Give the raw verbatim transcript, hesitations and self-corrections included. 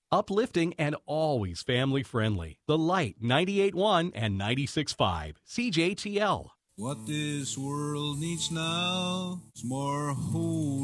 Uplifting and always family friendly. The Light ninety-eight point one and ninety-six point five. C J T L. What this world needs now is more hope.